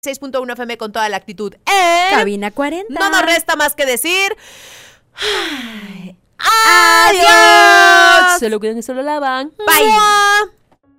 6.1 FM con toda la actitud. Cabina 40. No nos resta más que decir. ¡Adiós! Se lo cuidan y se lo lavan. Bye.